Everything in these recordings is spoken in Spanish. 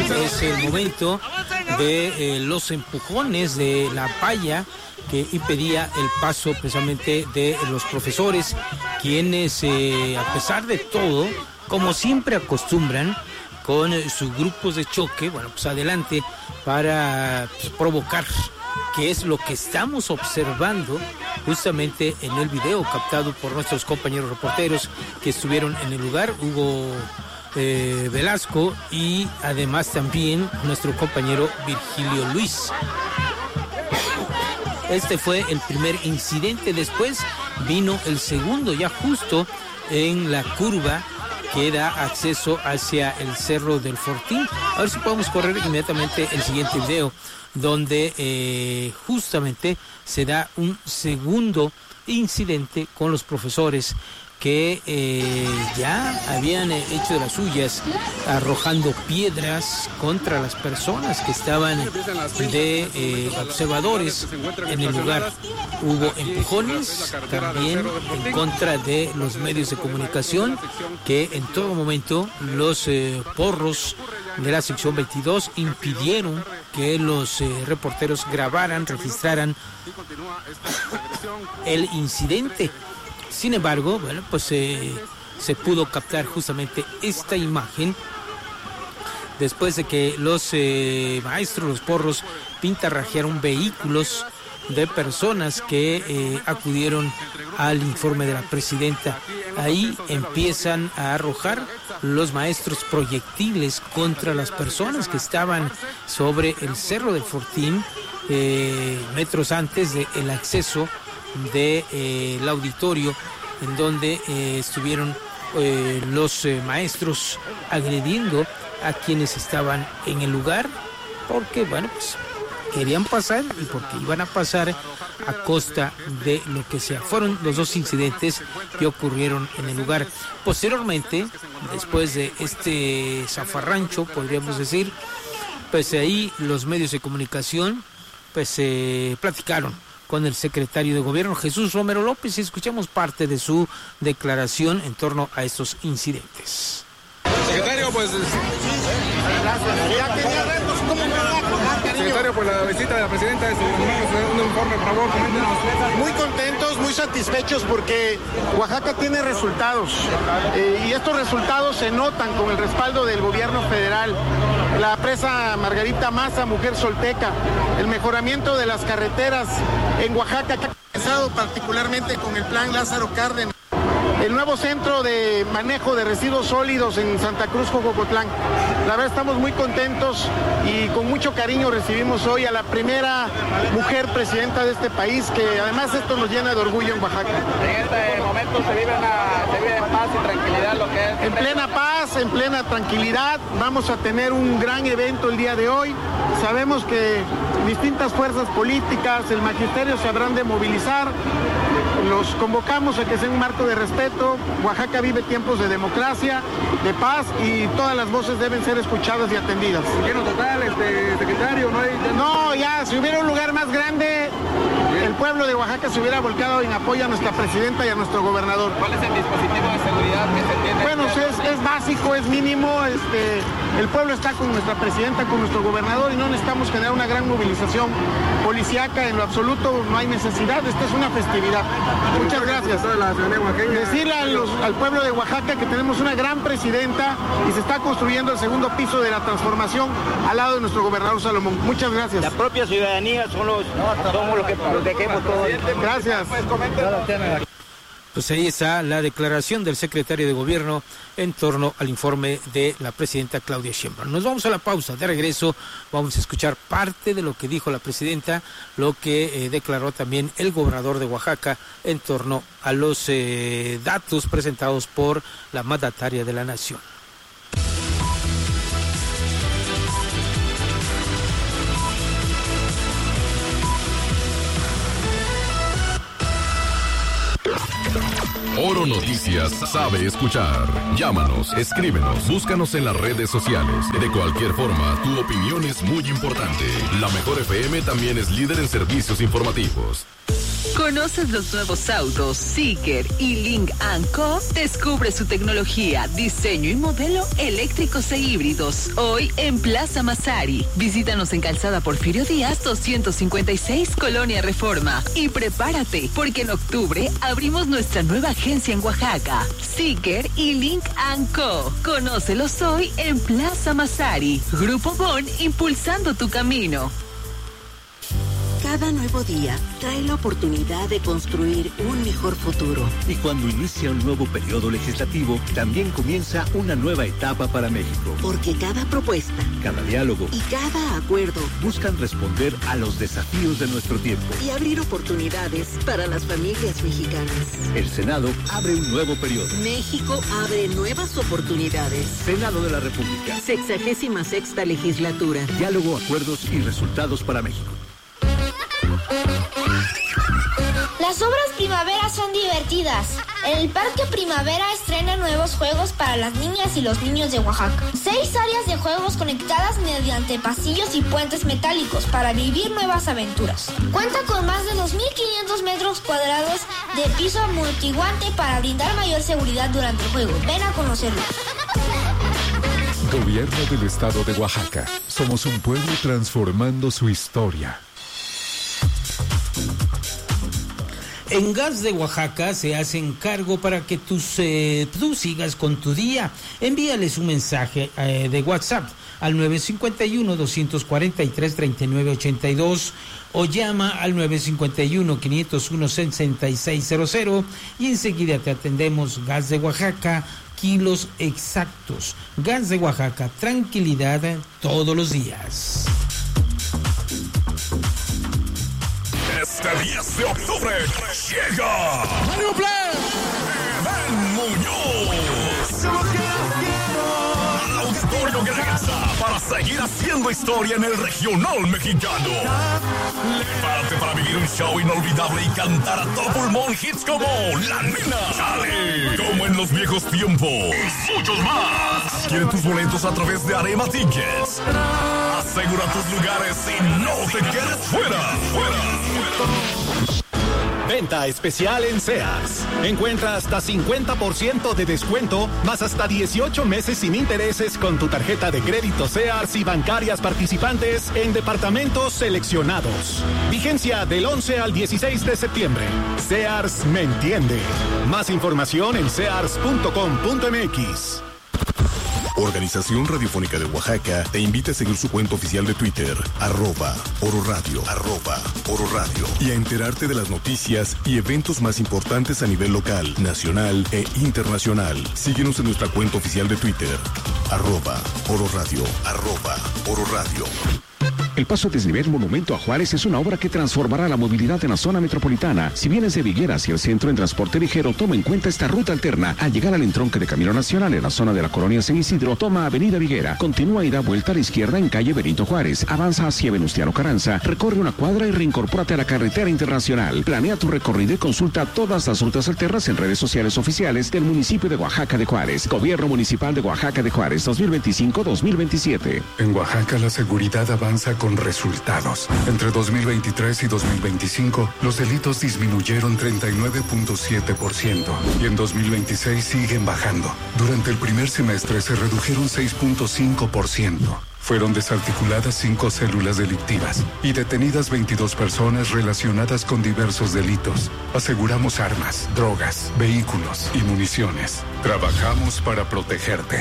es el momento de los empujones de la valla que impedía el paso precisamente de los profesores, quienes a pesar de todo, como siempre acostumbran, con sus grupos de choque, bueno, pues adelante para provocar, que es lo que estamos observando justamente en el video captado por nuestros compañeros reporteros que estuvieron en el lugar, Hugo Velasco y además también nuestro compañero Virgilio Luis. Este fue el primer incidente, después vino el segundo, ya justo en la curva que da acceso hacia el Cerro del Fortín. A ver si podemos correr inmediatamente el siguiente video, donde justamente se da un segundo incidente con los profesores que ya habían hecho de las suyas, arrojando piedras contra las personas que estaban de observadores en el lugar. Hubo empujones también en contra de los medios de comunicación, que en todo momento los porros de la sección 22 impidieron que los reporteros grabaran, registraran el incidente. Sin embargo, bueno, pues se pudo captar justamente esta imagen después de que los maestros, los porros, pintarrajearon vehículos de personas que acudieron al informe de la presidenta. Ahí empiezan a arrojar los maestros proyectiles contra las personas que estaban sobre el Cerro del Fortín, metros antes del acceso del auditorio, en donde estuvieron los maestros agrediendo a quienes estaban en el lugar, porque bueno, pues querían pasar y porque iban a pasar a costa de lo que sea. Fueron los dos incidentes que ocurrieron en el lugar. Posteriormente, después de este zafarrancho, podríamos decir, pues ahí los medios de comunicación pues platicaron con el secretario de Gobierno, Jesús Romero López, y escuchamos parte de su declaración en torno a estos incidentes. Secretario, pues... Secretario, por la visita de la presidenta, un informe, por favor, coméntenos. Muy contentos, muy satisfechos porque Oaxaca tiene resultados y estos resultados se notan con el respaldo del gobierno federal. La presa Margarita Maza, mujer solteca, el mejoramiento de las carreteras en Oaxaca, que ha empezado particularmente con el plan Lázaro Cárdenas. El nuevo centro de manejo de residuos sólidos en Santa Cruz, Jococotlán. La verdad estamos muy contentos y con mucho cariño recibimos hoy a la primera mujer presidenta de este país, que además esto nos llena de orgullo en Oaxaca. En este momento se vive en paz y tranquilidad, lo que es... En plena paz, en plena tranquilidad, vamos a tener un gran evento el día de hoy. Sabemos que distintas fuerzas políticas, el magisterio se habrán de movilizar. Los convocamos a que sea un marco de respeto. Oaxaca vive tiempos de democracia, de paz, y todas las voces deben ser escuchadas y atendidas. ¿Lleno total, secretario? No, ya, si hubiera un lugar más grande, el pueblo de Oaxaca se hubiera volcado en apoyo a nuestra presidenta y a nuestro gobernador. ¿Cuál es el dispositivo de seguridad que se tiene? Bueno, es básico, es mínimo. El pueblo está con nuestra presidenta, con nuestro gobernador, y no necesitamos generar una gran movilización policíaca en lo absoluto. No hay necesidad, esta es una festividad. Muchas gracias. Decirle al pueblo de Oaxaca que tenemos una gran presidenta y se está construyendo el segundo piso de la transformación al lado de nuestro gobernador Salomón. Muchas gracias. La propia ciudadanía somos los que protegemos todo. Gracias. Pues ahí está la declaración del secretario de Gobierno en torno al informe de la presidenta Claudia Sheinbaum. Nos vamos a la pausa. De regreso vamos a escuchar parte de lo que dijo la presidenta, lo que declaró también el gobernador de Oaxaca en torno a los datos presentados por la mandataria de la nación. Oro Noticias sabe escuchar. Llámanos, escríbenos, búscanos en las redes sociales. De cualquier forma, tu opinión es muy importante. La Mejor FM también es líder en servicios informativos. ¿Conoces los nuevos autos Zeekr y Lynk & Co? Descubre su tecnología, diseño y modelo eléctricos e híbridos. Hoy en Plaza Masari. Visítanos en Calzada Porfirio Díaz 256, Colonia Reforma. Y prepárate, porque en octubre abrimos nuestra nueva agencia en Oaxaca. Zeekr y Lynk & Co. Conócelos hoy en Plaza Masari. Grupo Bon, impulsando tu camino. Cada nuevo día trae la oportunidad de construir un mejor futuro. Y cuando inicia un nuevo periodo legislativo, también comienza una nueva etapa para México. Porque cada propuesta, cada diálogo y cada acuerdo buscan responder a los desafíos de nuestro tiempo y abrir oportunidades para las familias mexicanas. El Senado abre un nuevo periodo. México abre nuevas oportunidades. Senado de la República. 66ª legislatura. Diálogo, acuerdos y resultados para México. Las obras primavera son divertidas. El Parque Primavera estrena nuevos juegos para las niñas y los niños de Oaxaca. 6 áreas de juegos conectadas mediante pasillos y puentes metálicos para vivir nuevas aventuras. Cuenta con más de 2.500 metros cuadrados de piso multiguante para brindar mayor seguridad durante el juego. Ven a conocerlo. Gobierno del Estado de Oaxaca. Somos un pueblo transformando su historia. En Gas de Oaxaca se hacen cargo para que tú sigas con tu día. Envíales un mensaje de WhatsApp al 951-243-3982 o llama al 951-501-6600 y enseguida te atendemos. Gas de Oaxaca, kilos exactos. Gas de Oaxaca, tranquilidad todos los días. Este 10 de octubre llega Mario Plan Ben Muñoz al Auditorio Guelaguetza para seguir haciendo historia en el regional mexicano. Prepárate para vivir un show inolvidable y cantar a todo pulmón hits como La Nena, Chale, Como en los viejos tiempos y muchos más. Adquiere tus boletos a través de Arema Tickets. Asegura tus lugares y no te quedes fuera. Venta especial en Sears. Encuentra hasta 50% de descuento, más hasta 18 meses sin intereses con tu tarjeta de crédito Sears y bancarias participantes en departamentos seleccionados. Vigencia del 11 al 16 de septiembre. Sears me entiende. Más información en sears.com.mx. Organización Radiofónica de Oaxaca te invita a seguir su cuenta oficial de Twitter, @ororadio, @ororadio, y a enterarte de las noticias y eventos más importantes a nivel local, nacional e internacional. Síguenos en nuestra cuenta oficial de Twitter, @ororadio, @ororadio. El paso a desnivel Monumento a Juárez es una obra que transformará la movilidad en la zona metropolitana. Si vienes de Viguera hacia el centro en transporte ligero, toma en cuenta esta ruta alterna. Al llegar al entronque de Camino Nacional en la zona de la Colonia San Isidro, toma Avenida Viguera. Continúa y da vuelta a la izquierda en calle Benito Juárez. Avanza hacia Venustiano Carranza, recorre una cuadra y reincorpórate a la carretera internacional. Planea tu recorrido y consulta todas las rutas alternas en redes sociales oficiales del municipio de Oaxaca de Juárez. Gobierno Municipal de Oaxaca de Juárez 2025-2027. En Oaxaca la seguridad avanza con resultados. Entre 2023 y 2025, los delitos disminuyeron 39.7% y en 2026 siguen bajando. Durante el primer semestre se redujeron 6.5%. Fueron desarticuladas 5 células delictivas y detenidas 22 personas relacionadas con diversos delitos. Aseguramos armas, drogas, vehículos y municiones. Trabajamos para protegerte.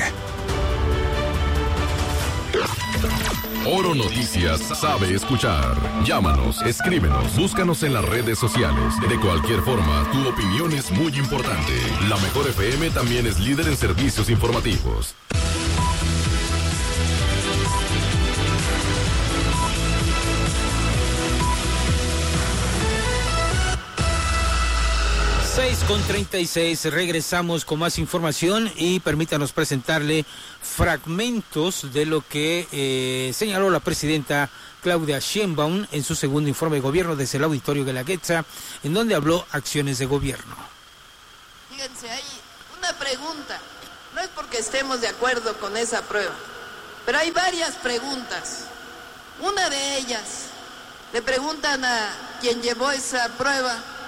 Oro Noticias sabe escuchar. Llámanos, escríbenos, búscanos en las redes sociales. De cualquier forma, tu opinión es muy importante. La Mejor FM también es líder en servicios informativos. Con 36, regresamos con más información y permítanos presentarle fragmentos de lo que señaló la presidenta Claudia Sheinbaum en su segundo informe de gobierno desde el Auditorio Guelaguetza, en donde habló acciones de gobierno. Fíjense, hay una pregunta, no es porque estemos de acuerdo con esa prueba, pero hay varias preguntas. Una de ellas, le preguntan a quien llevó esa prueba,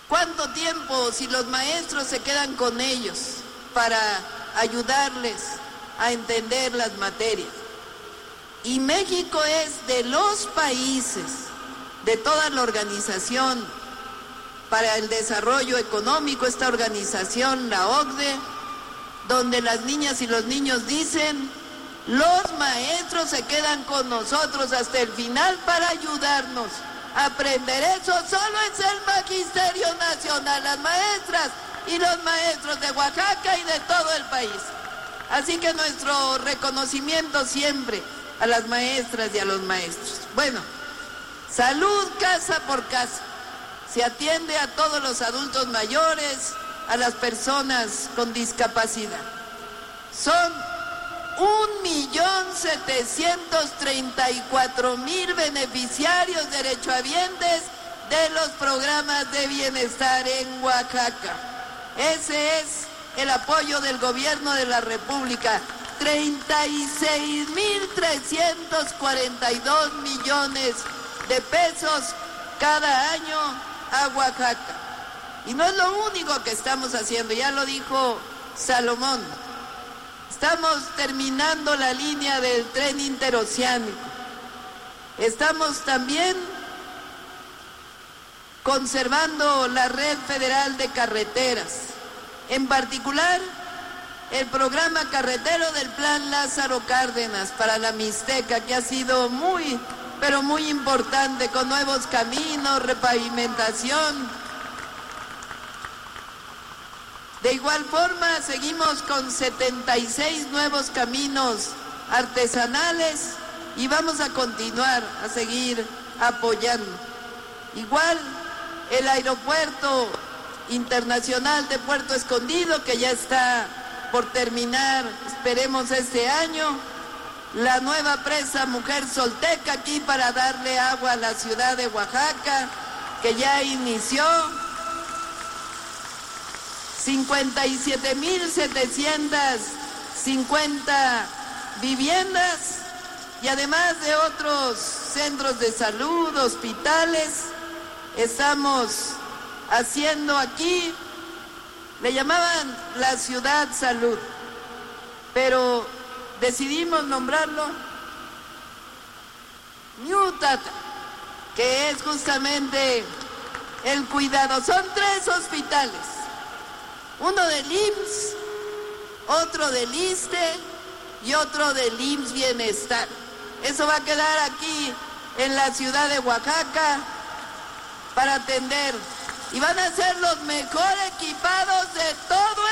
¿Cuánto tiempo si los maestros se quedan con ellos para ayudarles a entender las materias? Y México es de los países de toda la Organización para el Desarrollo Económico, esta organización, la OCDE, donde las niñas y los niños dicen: los maestros se quedan con nosotros hasta el final para ayudarnos a aprender. Eso solo es el Magisterio Nacional, las maestras y los maestros de Oaxaca y de todo el país. Así que nuestro reconocimiento siempre a las maestras y a los maestros. Bueno, salud casa por casa. Se atiende a todos los adultos mayores, a las personas con discapacidad. Son 1.734.000 beneficiarios derechohabientes de los programas de bienestar en Oaxaca. Ese es el apoyo del gobierno de la República. 36.342 millones de pesos cada año a Oaxaca. Y no es lo único que estamos haciendo, ya lo dijo Salomón. Estamos terminando la línea del tren interoceánico. Estamos también conservando la red federal de carreteras. En particular, el programa carretero del Plan Lázaro Cárdenas para la Mixteca, que ha sido muy, pero muy importante, con nuevos caminos, repavimentación. De igual forma, seguimos con 76 nuevos caminos artesanales y vamos a continuar a seguir apoyando. Igual, el aeropuerto internacional de Puerto Escondido, que ya está por terminar, esperemos este año. La nueva presa Mujer Solteca, aquí para darle agua a la ciudad de Oaxaca, que ya inició. 57.750 viviendas y además de otros centros de salud, hospitales. Estamos haciendo aquí, le llamaban la Ciudad Salud, pero decidimos nombrarlo New Tata, que es justamente el cuidado. Son 3 hospitales. Uno del IMSS, otro del ISSSTE y otro del IMSS Bienestar. Eso va a quedar aquí en la ciudad de Oaxaca para atender. Y van a ser los mejor equipados de todo